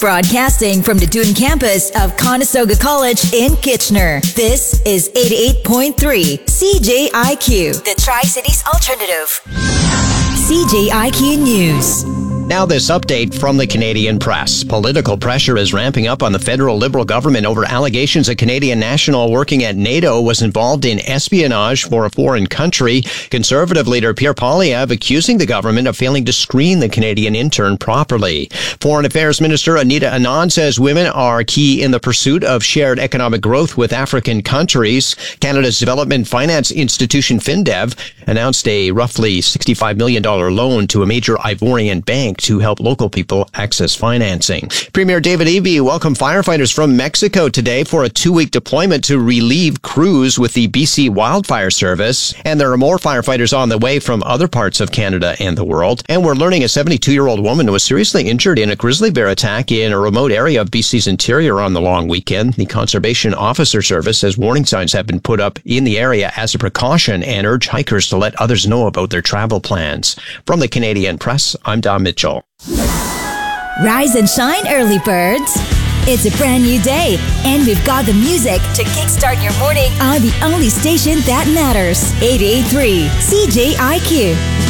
Broadcasting from the Doon campus of Conestoga College in Kitchener. This is 88.3 CJIQ, the Tri-Cities Alternative. CJIQ News. Now this update from the Canadian press. Political pressure is ramping up on the federal Liberal government over allegations a Canadian national working at NATO was involved in espionage for a foreign country. Conservative leader Pierre Poilievre accusing the government of failing to screen the Canadian intern properly. Foreign Affairs Minister Anita Anand says women are key in the pursuit of shared economic growth with African countries. Canada's Development Finance Institution, FinDev, announced a roughly $65 million loan to a major Ivorian bank to help local people access financing. Premier David Eby welcomed firefighters from Mexico today for a 2-week deployment to relieve crews with the BC Wildfire Service. And there are more firefighters on the way from other parts of Canada and the world. And we're learning a 72-year-old woman was seriously injured in a grizzly bear attack in a remote area of BC's interior on the long weekend. The Conservation Officer Service says warning signs have been put up in the area as a precaution and urge hikers to let others know about their travel plans. From the Canadian Press, I'm Dom Mitchell. Rise and shine, early birds. It's a brand new day, and we've got the music to kickstart your morning on the only station that matters. 88.3 CJIQ.